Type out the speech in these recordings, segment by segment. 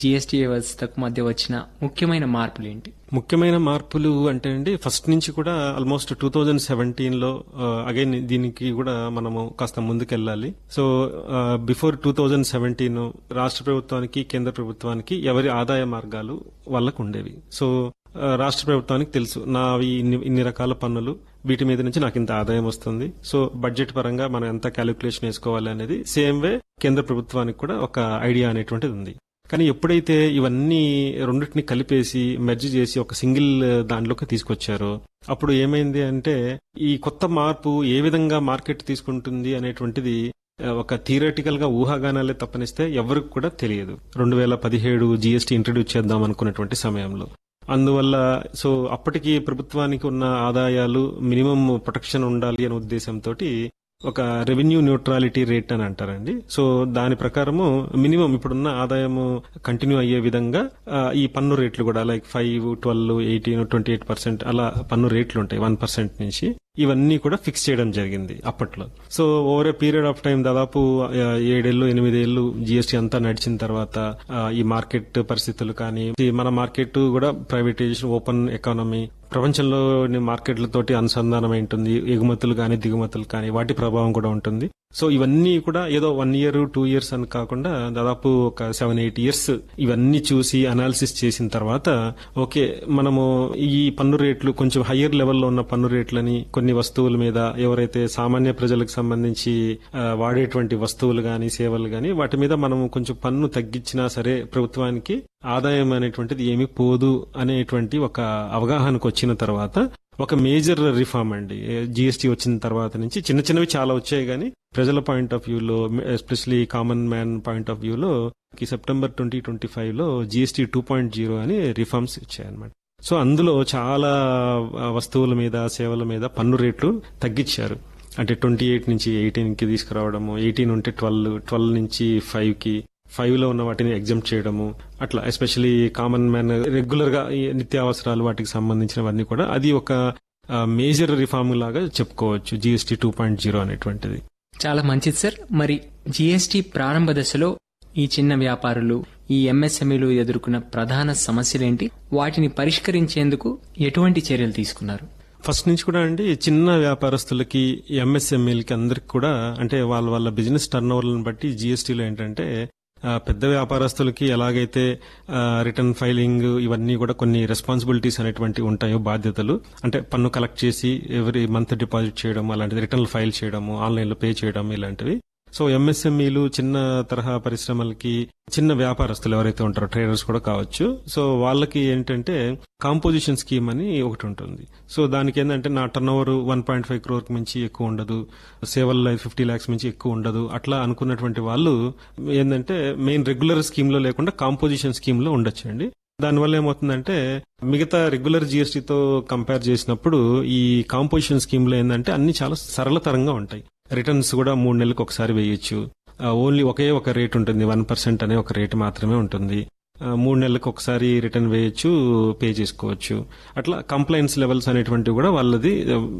GST వ్యవస్థకు మధ్య వచ్చిన ముఖ్యమైన మార్పులు ఏంటి? ముఖ్యమైన మార్పులు అంటే అండి, ఫస్ట్ నుంచి కూడా ఆల్మోస్ట్ 2017లో అగైన్ దీనికి కూడా మనము కాస్త ముందుకెళ్ళాలి. సో బిఫోర్ 2017 రాష్ట్ర ప్రభుత్వానికి కేంద్ర ప్రభుత్వానికి ఎవరి ఆదాయ మార్గాలు వాళ్ళకు ఉండేవి. సో రాష్ట్ర ప్రభుత్వానికి తెలుసు నావి ఇన్ని రకాల పన్నులు, వీటి మీద నుంచి నాకు ఇంత ఆదాయం వస్తుంది. సో బడ్జెట్ పరంగా మనం ఎంత క్యాలిక్యులేషన్ వేసుకోవాలి అనేది సేమ్ వే కేంద్ర ప్రభుత్వానికి కూడా ఒక ఐడియా అనేటువంటిది ఉంది. కానీ ఎప్పుడైతే ఇవన్నీ రెండింటిని కలిపేసి మెర్జ్ చేసి ఒక సింగిల్ దాంట్లోకి తీసుకొచ్చారో అప్పుడు ఏమైంది అంటే, ఈ కొత్త మార్పు ఏ విధంగా మార్కెట్ తీసుకుంటుంది అనేటువంటిది ఒక థియరటికల్ గా ఊహాగానాలే తప్పనిస్తే ఎవరికి కూడా తెలియదు. 2017 జీఎస్టీ ఇంట్రడ్యూస్ చేద్దాం అనుకున్నటువంటి సమయంలో. అందువల్ల సో అప్పటికి ప్రభుత్వానికి ఉన్న ఆదాయాలు మినిమం ప్రొటెక్షన్ ఉండాలి అనే ఉద్దేశంతో ఒక రెవెన్యూ న్యూట్రాలిటీ రేట్ అని అంటారండి. సో దాని ప్రకారము మినిమం ఇప్పుడున్న ఆదాయము కంటిన్యూ అయ్యే విధంగా ఈ పన్ను రేట్లు కూడా లైక్ 5, 12, 18, 28% అలా పన్ను రేట్లు ఉంటాయి 1% నుంచి. ఇవన్నీ కూడా ఫిక్స్ చేయడం జరిగింది అప్పట్లో. So over a period of time దాదాపు 7 ఏళ్ళు 8 ఏళ్ళు జీఎస్టీ అంతా నడిచిన తర్వాత ఈ మార్కెట్ పరిస్థితులు కానీ, మన మార్కెట్ కూడా ప్రైవేటైజేషన్, ఓపెన్ ఎకానమీ, ప్రపంచంలోని మార్కెట్లతోటి అనుసంధానం ఉంటుంది. ఎగుమతులు కానీ దిగుమతులు కానీ వాటి ప్రభావం కూడా ఉంటుంది. సో ఇవన్నీ కూడా ఏదో 1 year 2 years అని కాకుండా దాదాపు ఒక 7-8 years ఇవన్నీ చూసి అనాలిసిస్ చేసిన తర్వాత ఓకే, మనము ఈ పన్ను రేట్లు కొంచెం హయ్యర్ లెవెల్లో ఉన్న పన్ను రేట్లని కొన్ని వస్తువుల మీద, ఎవరైతే సామాన్య ప్రజలకు సంబంధించి వాడేటువంటి వస్తువులు గాని సేవలు గాని వాటి మీద మనం కొంచెం పన్ను తగ్గించినా సరే ప్రభుత్వానికి ఆదాయం అనేటువంటిది ఏమీ పోదు అనేటువంటి ఒక అవగాహనకు వచ్చిన తర్వాత ఒక మేజర్ రిఫార్మ్ అండి. జీఎస్టీ వచ్చిన తర్వాత నుంచి చిన్న చిన్నవి చాలా వచ్చాయి, కానీ ప్రజల పాయింట్ ఆఫ్ వ్యూలో, especially common man point of వ్యూలో సెప్టెంబర్ 2025లో జీఎస్టీ 2.0 అని రిఫార్మ్స్ వచ్చాయన్నమాట. సో అందులో చాలా వస్తువుల మీద సేవల మీద పన్ను రేట్లు తగ్గించారు. అంటే 28 నుంచి 18కి తీసుకురావడము, 18 ఉంటే 12 నుంచి 5కి, 5లో ఉన్న వాటిని ఎగ్జామ్ చేయడము, అట్లా ఎస్పెషలీ కామన్ మ్యాన్ రెగ్యులర్ గా నిత్యావసరాలు వాటికి సంబంధించినవన్నీ కూడా అది ఒక మేజర్ రిఫార్మ్ లాగా చెప్పుకోవచ్చు జీఎస్టీ 2.0 అనేటువంటిది. చాలా మంచిది సార్. మరి జీఎస్టీ ప్రారంభ దశలో ఈ చిన్న వ్యాపారులు, ఈ ఎంఎస్ఎంఈలు ఎదుర్కొన్న ప్రధాన సమస్యలేంటి? వాటిని పరిష్కరించేందుకు ఎటువంటి చర్యలు తీసుకున్నారు? ఫస్ట్ నుంచి కూడా అండి, చిన్న వ్యాపారస్తులకి, ఎంఎస్ఎంఈలకి అందరికి కూడా అంటే వాళ్ళ బిజినెస్ టర్న్ ఓవర్లను బట్టి జీఎస్టీలో ఏంటంటే, పెద్ద వ్యాపారస్తులకి ఎలాగైతే రిటర్న్ ఫైలింగ్ ఇవన్నీ కూడా కొన్ని రెస్పాన్సిబిలిటీస్ అనేటువంటి ఉంటాయో, బాధ్యతలు, అంటే పన్ను కలెక్ట్ చేసి ఎవ్రీ మంత్ డిపాజిట్ చేయడం, అలాంటిది రిటర్న్ ఫైల్ చేయడము, ఆన్లైన్ లో పే చేయడం, ఇలాంటివి. సో ఎంఎస్ఎంఈలు, చిన్న తరహా పరిశ్రమలకి, చిన్న వ్యాపారస్తులు ఎవరైతే ఉంటారో ట్రేడర్స్ కూడా కావచ్చు, సో వాళ్ళకి ఏంటంటే కాంపోజిషన్ స్కీమ్ అని ఒకటి ఉంటుంది. సో దానికి ఏంటంటే నా టర్న్ ఓవర్ 1.5 crore మించి ఎక్కువ ఉండదు, సేవల్లో 50 lakhs మించి ఎక్కువ ఉండదు, అట్లా అనుకున్నటువంటి వాళ్ళు ఏంటంటే మెయిన్ రెగ్యులర్ స్కీమ్ లో లేకుండా కాంపోజిషన్ స్కీమ్ లో ఉండొచ్చండి. దానివల్ల ఏమవుతుందంటే మిగతా రెగ్యులర్ జీఎస్టీతో కంపేర్ చేసినప్పుడు ఈ కాంపోజిషన్ స్కీమ్ లో ఏంటంటే అన్ని చాలా సరళతరంగా ఉంటాయి. రిటర్న్స్ కూడా 3 నెలలకు ఒకసారి వేయొచ్చు. ఓన్లీ ఒకే ఒక రేట్ ఉంటుంది, 1% అనే ఒక రేట్ మాత్రమే ఉంటుంది. 3 నెలలకు ఒకసారి రిటర్న్ వేయొచ్చు, పే చేసుకోవచ్చు. అట్లా కంప్లైన్స్ లెవెల్స్ అనేటువంటివి కూడా వాళ్ళది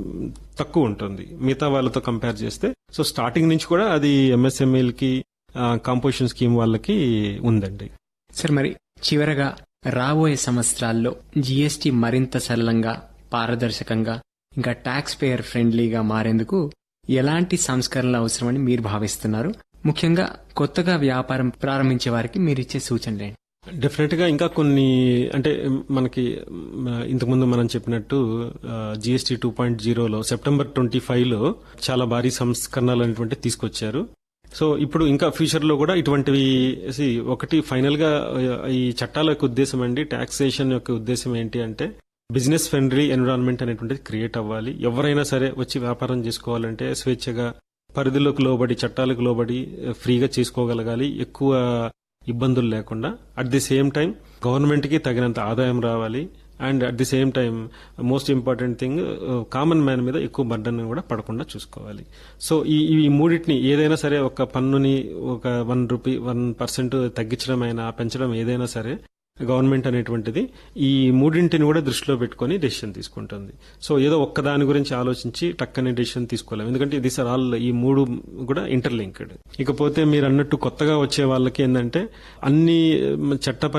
తక్కువ ఉంటుంది మిగతా వాళ్ళతో కంపేర్ చేస్తే. సో స్టార్టింగ్ నుంచి కూడా అది ఎంఎస్ఎంఈలకి, కాంపోజిషన్ స్కీమ్ వాళ్ళకి ఉందండి. సార్, మరి చివరగా రాబోయే సంవత్సరాల్లో జీఎస్టీ మరింత సరళంగా, పారదర్శకంగా, ఇంకా ట్యాక్స్ పేయర్ ఫ్రెండ్లీగా మారేందుకు ఎలాంటి సంస్కరణలు అవసరమని మీరు భావిస్తున్నారు? ముఖ్యంగా కొత్తగా వ్యాపారం ప్రారంభించే వారికి మీరిచ్చే సూచనలేంటి? డెఫినెట్ గా ఇంకా కొన్ని, అంటే మనకి ఇంతకుముందు మనం చెప్పినట్టు జీఎస్టీ 2.0లో సెప్టెంబర్ 25లో చాలా భారీ సంస్కరణలు అనేటువంటి తీసుకొచ్చారు. సో ఇప్పుడు ఇంకా ఫ్యూచర్ లో కూడా ఇటువంటివి ఒకటి ఫైనల్ గా ఈ చట్టాల యొక్క ఉద్దేశం అండి, టాక్సేషన్ యొక్క ఉద్దేశం ఏంటి అంటే బిజినెస్ ఫ్రెండ్లీ ఎన్విరాన్మెంట్ అనేటువంటిది క్రియేట్ అవ్వాలి. ఎవరైనా సరే వచ్చి వ్యాపారం చేసుకోవాలంటే స్వేచ్ఛగా, పరిధిలోకి లోబడి, చట్టాలకు లోబడి ఫ్రీగా చేసుకోగలగాలి, ఎక్కువ ఇబ్బందులు లేకుండా. At the same time government కి తగినంత ఆదాయం రావాలి. And at the same time most important thing, common man మీద ఎక్కువ బర్డన్ కూడా పడకుండా చూసుకోవాలి. సో ఈ మూడింటిని ఏదైనా సరే, ఒక పన్నుని ఒక 1% తగ్గించడం అయినా పెంచడం ఏదైనా సరే గవర్నమెంట్ అనేటువంటిది ఈ మూడింటిని కూడా దృష్టిలో పెట్టుకుని డెసిషన్ తీసుకుంటుంది. సో ఏదో ఒక్క దాని గురించి ఆలోచించి టక్కనే డెసిషన్ తీసుకోలేము, ఎందుకంటే దీస్ ఆర్ ఆల్, ఈ మూడు కూడా ఇంటర్లింక్డ్. ఇకపోతే మీరు అన్నట్టు కొత్తగా వచ్చే వాళ్ళకి ఏంటంటే అన్ని చట్ట